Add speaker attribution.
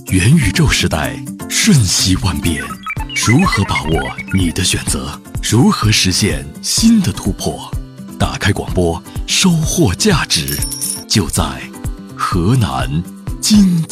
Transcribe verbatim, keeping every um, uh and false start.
Speaker 1: 元宇宙时代瞬息万变，如何把握你的选择？如何实现新的突破？打开广播，收获价值，就在河南经